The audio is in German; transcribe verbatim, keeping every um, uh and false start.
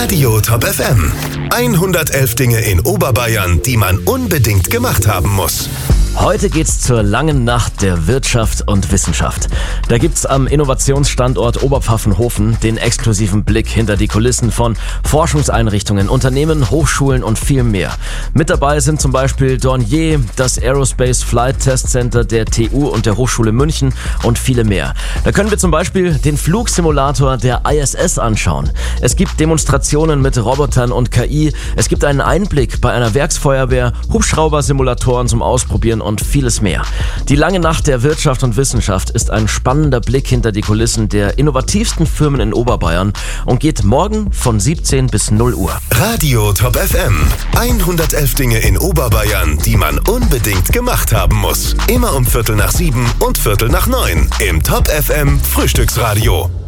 Radio Top F M. hundertelf Dinge in Oberbayern, die man unbedingt gemacht haben muss. Heute geht's zur langen Nacht der Wirtschaft und Wissenschaft. Da gibt's am Innovationsstandort Oberpfaffenhofen den exklusiven Blick hinter die Kulissen von Forschungseinrichtungen, Unternehmen, Hochschulen und viel mehr. Mit dabei sind zum Beispiel Dornier, das Aerospace Flight Test Center der T U und der Hochschule München und viele mehr. Da können wir zum Beispiel den Flugsimulator der I S S anschauen. Es gibt Demonstrationen mit Robotern und K I. Es gibt einen Einblick bei einer Werksfeuerwehr, Hubschrauber-Simulatoren zum Ausprobieren und vieles mehr. Die lange Nacht der Wirtschaft und Wissenschaft ist ein spannender Blick hinter die Kulissen der innovativsten Firmen in Oberbayern und geht morgen von siebzehn bis null Uhr. Radio Top F M. hundertelf Dinge in Oberbayern, die man unbedingt gemacht haben muss. Immer um Viertel nach sieben und Viertel nach neun im Top F M Frühstücksradio.